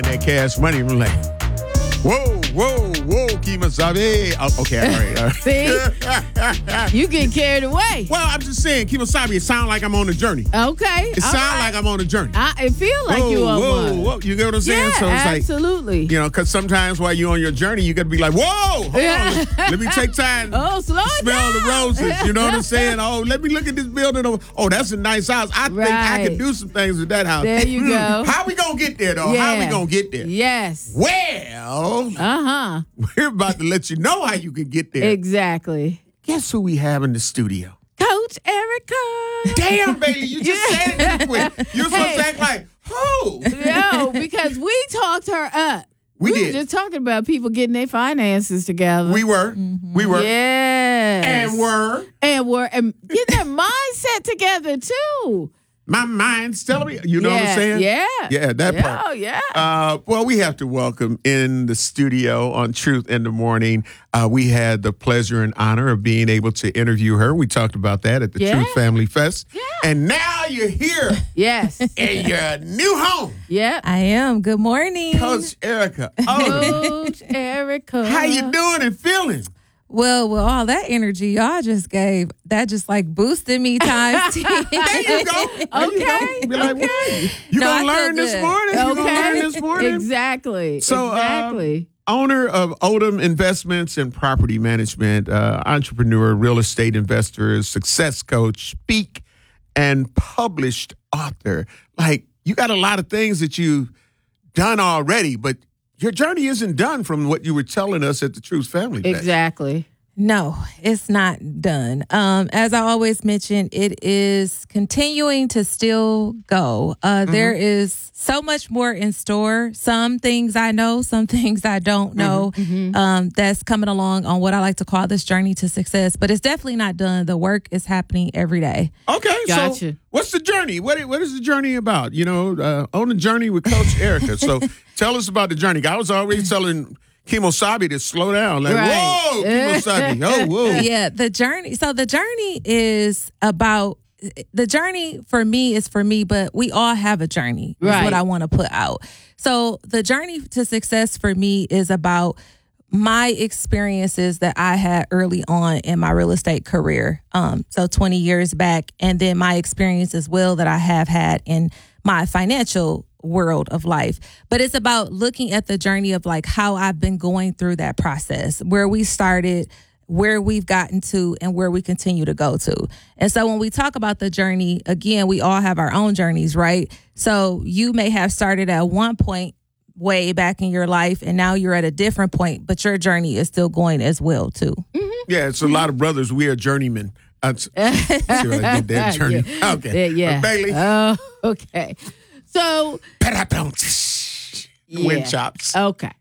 that cash money. I'm like, whoa, Kemosabe. Oh, okay, all right. See? You get carried away. Well, I'm just saying, Kemosabe, it sounds like I'm on a journey. Okay. It sounds like I'm on a journey. It feel like you on one. Whoa. You get what I'm saying? Yeah, So it's absolutely. like, because sometimes while you're on your journey, you got to be like, whoa, hold on. Let me take time slow to smell the roses. You know what I'm saying? Oh, let me look at this building. Oh, that's a nice house. I think I can do some things with that house. There you go. How we going to get there, though? Yeah. How we going to get there? Yes. Well, we're about to let you know how you can get there. Exactly. Guess who we have in the studio? Coach Erica. Damn, baby, you just said it real quick. You're supposed to act like, who? No, because we talked her up. We did. were just talking about people getting their finances together. We were. Yes. And were. And getting their mindset together, too. My mind's telling me, you know what I'm saying? Yeah. Yeah, that part. Oh, yeah. Well, we have to welcome in the studio on Truth in the Morning. We had the pleasure and honor of being able to interview her. We talked about that at the Truth Family Fest. Yeah. And now you're here. Yes. In your new home. Yep. I am. Good morning. Coach Erica. Coach Erica. How you doing and feeling? Well, with all that energy y'all just gave, that just like boosted me times 10. There you go. Okay. Be like, Okay. You No, gonna I feel learn this good. morning? You gonna learn this morning? Exactly. So, exactly. Owner of Odom Investments and Property Management, entrepreneur, real estate investor, success coach, speak, and published author. Like, you got a lot of things that you've done already, but your journey isn't done from what you were telling us at the Truth Family Fest. Exactly. No, it's not done. As I always mention, it is continuing to still go. There is so much more in store. Some things I know, some things I don't know. That's coming along on what I like to call this journey to success. But it's definitely not done. The work is happening every day. Okay, Gotcha. So what's the journey? What is the journey about? On the journey with Coach Erica. So tell us about the journey. I was already telling Kemosabe to slow down. Like, whoa, Kemosabe. Oh, whoa. Yeah, the journey. So the journey is about, the journey for me is for me, but we all have a journey, is what I want to put out. So the journey to success for me is about my experiences that I had early on in my real estate career. So 20 years back, and then my experience as well that I have had in my financial world of life. But it's about looking at the journey of like how I've been going through that process, where we started, where we've gotten to, and where we continue to go to. And so when we talk about the journey, again, we all have our own journeys, right? So you may have started at one point way back in your life, and now you're at a different point, but your journey is still going as well too. Yeah, it's a lot of brothers. We are journeymen. See what I did there? Journey. Yeah. Okay. Yeah. Bailey. Oh, okay. So. Wind chops. Okay.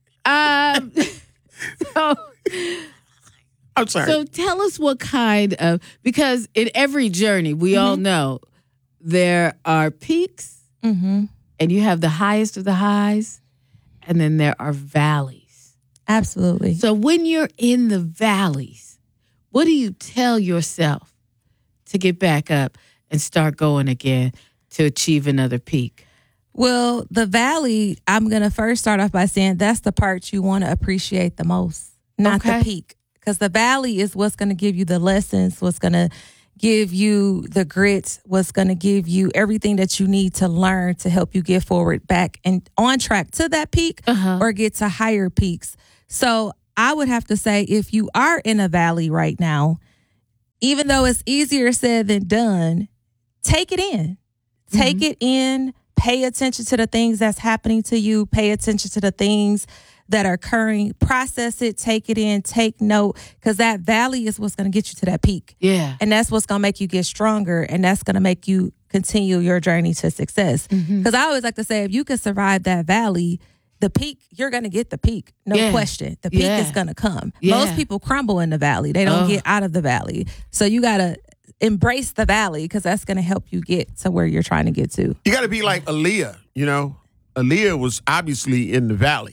So. I'm sorry. So tell us what kind of, because in every journey, we all know there are peaks and you have the highest of the highs, and then there are valleys. Absolutely. So when you're in the valleys, what do you tell yourself to get back up and start going again to achieve another peak? Well, the valley, I'm going to first start off by saying that's the part you want to appreciate the most, not the peak. Because the valley is what's going to give you the lessons, what's going to give you the grit, what's going to give you everything that you need to learn to help you get forward back and on track to that peak or get to higher peaks. So I would have to say, if you are in a valley right now, even though it's easier said than done, take it in. Take it in. Pay attention to the things that's happening to you. Pay attention to the things that are occurring. Process it, take it in, take note, because that valley is what's going to get you to that peak. Yeah. And that's what's going to make you get stronger, and that's going to make you continue your journey to success. Because I always like to say, if you can survive that valley, the peak, you're going to get the peak. No question. The peak is going to come. Most people crumble in the valley. They don't get out of the valley. So you got to embrace the valley, because that's going to help you get to where you're trying to get to. You got to be like Aaliyah, Aaliyah was obviously in the valley.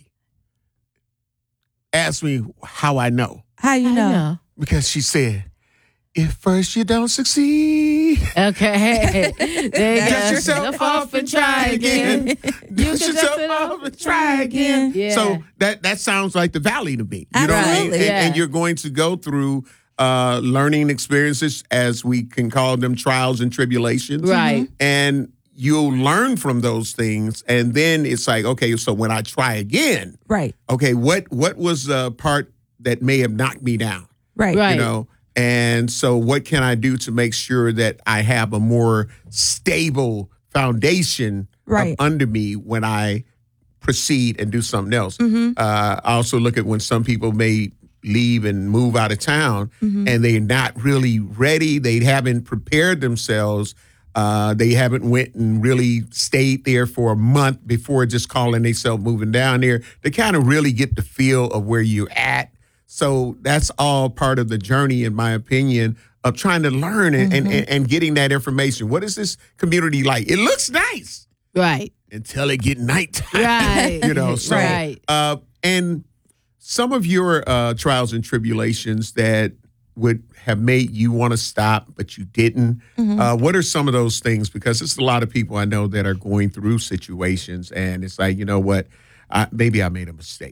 Ask me how I know. How you know? Because she said, if first you don't succeed, Okay. Dust yourself off and try again. Dust yourself off and try again. Yeah. So that sounds like the valley to me. You know what I mean? Absolutely. And you're going to go through learning experiences, as we can call them, trials and tribulations. Right. And you'll learn from those things. And then it's like, okay, so when I try again, Right. okay, what was the part that may have knocked me down? Right. Right. You know? And so what can I do to make sure that I have a more stable foundation Right. under me when I proceed and do something else? I also look at when some people may leave and move out of town and they're not really ready. They haven't prepared themselves. They haven't went and really stayed there for a month before just calling themselves moving down there. They kind of really get the feel of where you're at. So that's all part of the journey, in my opinion, of trying to learn and getting that information. What is this community like? It looks nice Right. until it get nighttime. Right. You know, so Right. and some of your trials and tribulations that would have made you want to stop, but you didn't. What are some of those things? Because it's a lot of people I know that are going through situations, and it's like, you know what, maybe I made a mistake.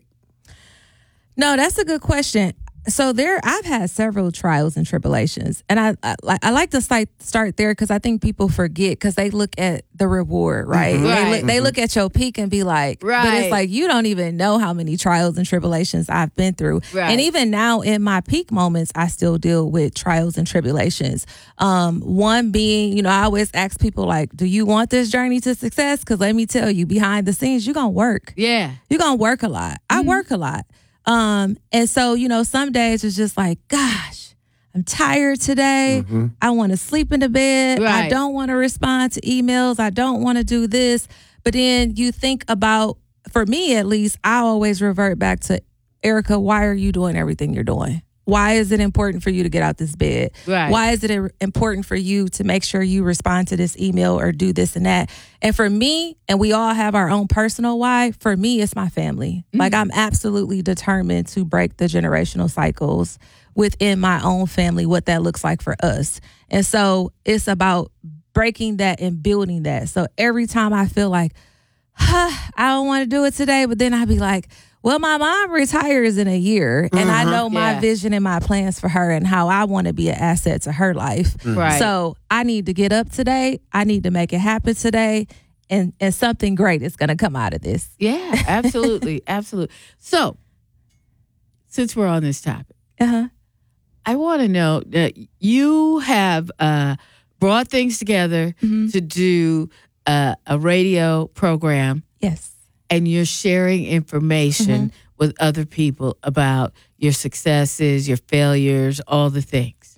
No, that's a good question. So I've had several trials and tribulations, and I like to start there because I think people forget because they look at the reward, right? Right. They look at your peak and be like, but Right. it's like you don't even know how many trials and tribulations I've been through, Right. and even now in my peak moments, I still deal with trials and tribulations. One being, I always ask people like, "Do you want this journey to success?" Because let me tell you, behind the scenes, you're gonna work. Yeah. You're gonna work a lot. I work a lot. And so, some days it's just like, gosh, I'm tired today. I want to sleep in the bed. Right. I don't want to respond to emails. I don't want to do this. But then you think about, for me at least, I always revert back to, Erica, why are you doing everything you're doing? Why is it important for you to get out this bed? Right. Why is it important for you to make sure you respond to this email or do this and that? And for me, and we all have our own personal why, for me, it's my family. Like, I'm absolutely determined to break the generational cycles within my own family, what that looks like for us. And so it's about breaking that and building that. So every time I feel like, I don't want to do it today, but then I'd be like, well, my mom retires in a year, and I know my Yeah. vision and my plans for her and how I want to be an asset to her life. Right. So I need to get up today. I need to make it happen today, and something great is going to come out of this. Yeah, absolutely. Absolutely. So, since we're on this topic, Uh-huh. I want to know that you have brought things together to do a radio program, Yes. and you're sharing information with other people about your successes, your failures, all the things.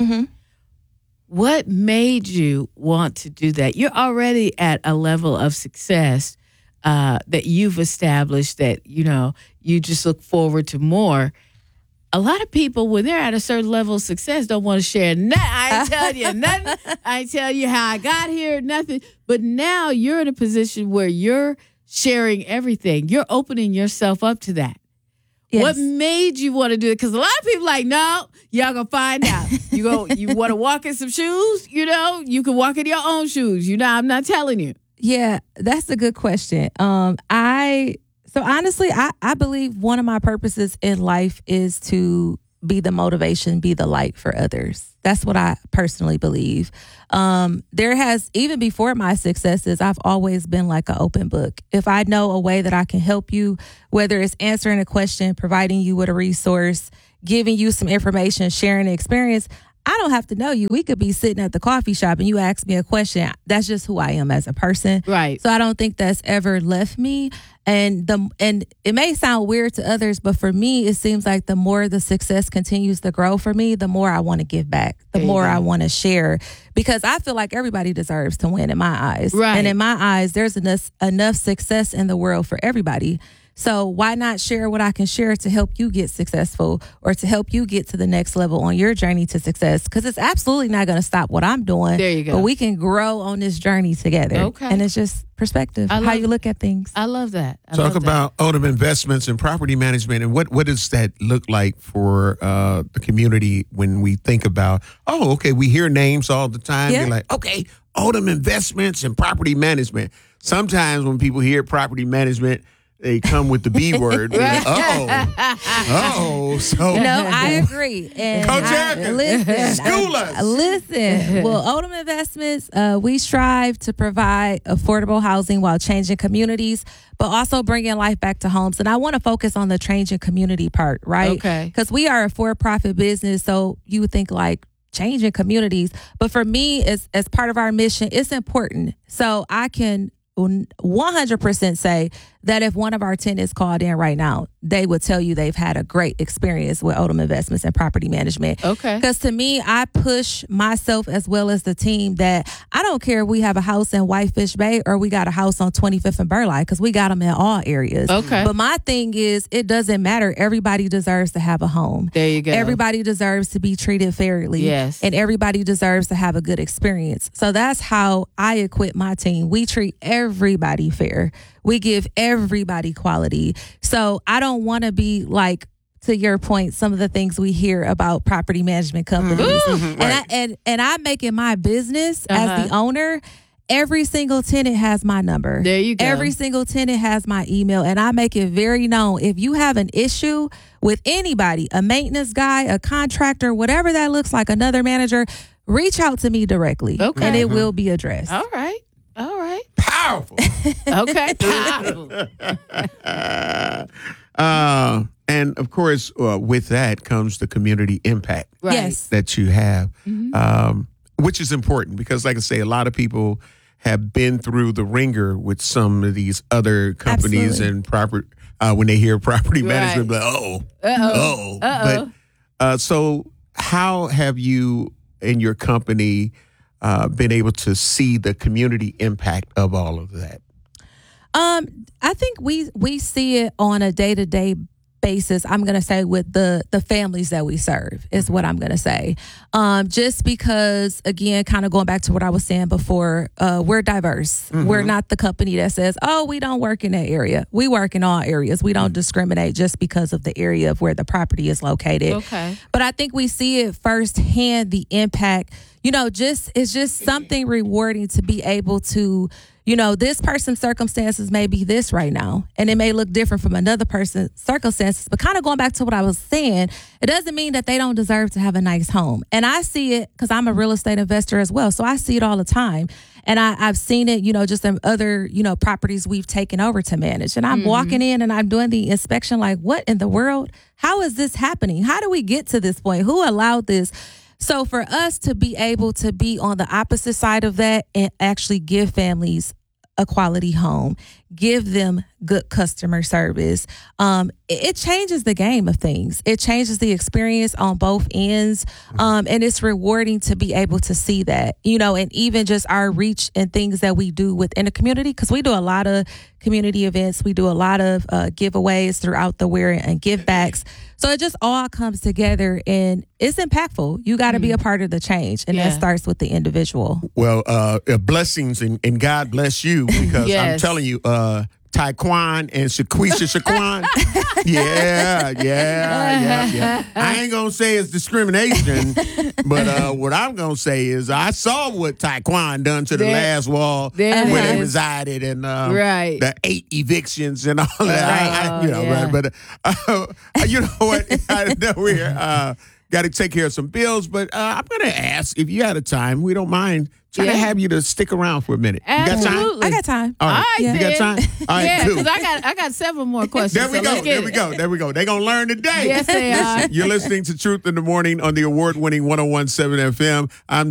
What made you want to do that? You're already at a level of success that you've established that, you just look forward to more. A lot of people, when they're at a certain level of success, don't want to share nothing. I ain't tell you nothing. I ain't tell you how I got here, nothing. But now you're in a position where you're sharing everything. You're opening yourself up to that. Yes. What made you want to do it? Because a lot of people like, no, y'all gonna find out. You want to walk in some shoes? You can walk in your own shoes. I'm not telling you. Yeah, that's a good question. So honestly, I believe one of my purposes in life is to be the motivation, be the light for others. That's what I personally believe. There has, even before my successes, I've always been like an open book. If I know a way that I can help you, whether it's answering a question, providing you with a resource, giving you some information, sharing an experience, I don't have to know you. We could be sitting at the coffee shop and you ask me a question. That's just who I am as a person. Right. So I don't think that's ever left me. And it may sound weird to others, but for me, it seems like the more the success continues to grow for me, the more I want to give back, the more I want to share, because I feel like everybody deserves to win in my eyes. Right. And in my eyes, there's enough success in the world for everybody. So why not share what I can share to help you get successful or to help you get to the next level on your journey to success? Because it's absolutely not going to stop what I'm doing. There you go. But we can grow on this journey together. Okay. And it's just perspective, how you look at things. I love that. Talk about Odom Investments and property management, and what does that look like for the community when we think about, okay, we hear names all the time. Yeah. You're like, okay, Odom Investments and property management. Sometimes when people hear property management, they come with the B word. Like, so. No, I agree. And Coach Erica, listen, school us. Listen, well, Odom Investments, we strive to provide affordable housing while changing communities, but also bringing life back to homes. And I want to focus on the changing community part, right? Okay. Because we are a for-profit business, so you would think like changing communities. But for me, as part of our mission, it's important. So I can 100% say that if one of our tenants called in right now, they would tell you they've had a great experience with Odom Investments and property management. Okay. Because to me, I push myself as well as the team that I don't care if we have a house in Whitefish Bay or we got a house on 25th and Burleigh, because we got them in all areas. Okay. But my thing is, it doesn't matter. Everybody deserves to have a home. There you go. Everybody deserves to be treated fairly. Yes. And everybody deserves to have a good experience. So that's how I equip my team. We treat everybody fair. We give everybody quality. So I don't want to be like, to your point, some of the things we hear about property management companies. And I make it my business as the owner. Every single tenant has my number. There you go. Every single tenant has my email, and I make it very known. If you have an issue with anybody, a maintenance guy, a contractor, whatever that looks like, another manager, reach out to me directly. Okay. And it will be addressed. All right. Powerful. Okay. Powerful. And of course, with that comes the community impact Right. Yes. that you have, which is important because, like I say, a lot of people have been through the ringer with some of these other companies Absolutely. and property. When they hear property Right. management, like, But so, how have you and your company been able to see the community impact of all of that? I think we see it on a day-to-day basis. I'm going to say with the families that we serve is what I'm going to say. Just because, again, kind of going back to what I was saying before, we're diverse. We're not the company that says, we don't work in that area. We work in all areas. We don't discriminate just because of the area of where the property is located. Okay. But I think we see it firsthand, the impact. It's just something rewarding to be able to, this person's circumstances may be this right now, and it may look different from another person's circumstances. But kind of going back to what I was saying, it doesn't mean that they don't deserve to have a nice home. And I see it because I'm a real estate investor as well. So I see it all the time. And I've seen it, just in other, properties we've taken over to manage. And I'm walking in and I'm doing the inspection like, what in the world? How is this happening? How do we get to this point? Who allowed this? So for us to be able to be on the opposite side of that and actually give families a quality home, give them good customer service, it changes the game of things. It changes the experience on both ends. And it's rewarding to be able to see that, and even just our reach and things that we do within the community, because we do a lot of community events. We do a lot of giveaways throughout the year and give backs. So it just all comes together and it's impactful. You got to be a part of the change. And that starts with the individual. Well, blessings and God bless you because I'm telling you, Taekwon and Shaquisha. Yeah. I ain't gonna say it's discrimination, but what I'm gonna say is I saw what Taekwon done to the last wall where they resided and the 8 evictions and all that. Right? But you know what? I know we're got to take care of some bills, but I'm gonna ask if you had a time. We don't mind. Trying to have you to stick around for a minute. Absolutely. I got time. All right. You got time? All right, cool. because I got several more questions. There we go. They're going to learn today. Yes, they are. You're listening to Truth in the Morning on the award-winning 101.7 FM. I'm